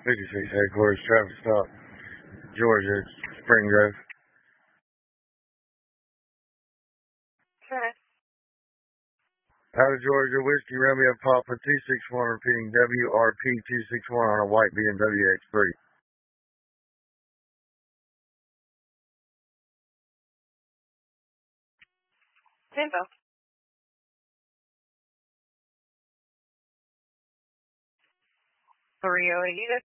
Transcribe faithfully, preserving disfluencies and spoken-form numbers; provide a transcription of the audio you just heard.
fifty-six headquarters, traffic stop, Georgia, Spring Grove. Okay. Out of Georgia, Whiskey Romeo Papa two six one, repeating W R P two six one on a white B M W X three. Tempo. three oh eight.